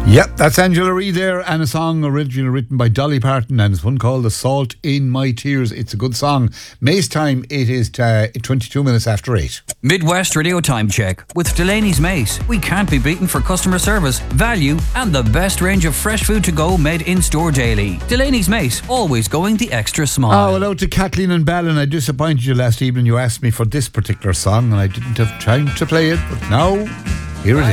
Yep, that's Angela Reid there, and a song originally written by Dolly Parton, and it's one called The Salt in My Tears. It's a good song. May's time, it is 22 minutes after 8. Midwest Radio Time Check with Delaney's Mace. We can't be beaten for customer service, value, and the best range of fresh food to go made in store daily. Delaney's Mace, always going the extra smile. Oh, hello to Kathleen and Ballin. I disappointed you last evening. You asked me for this particular song, and I didn't have time to play it, but now, here it is.